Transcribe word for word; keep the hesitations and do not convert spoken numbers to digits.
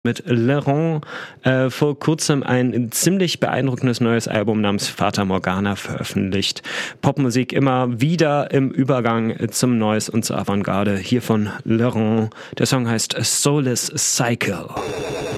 Mit Laurent äh, vor kurzem ein ziemlich beeindruckendes neues Album namens Fata Morgana veröffentlicht. Popmusik immer wieder im Übergang zum Neues und zur Avantgarde. Hier von Laurent. Der Song heißt Soulless Cycle.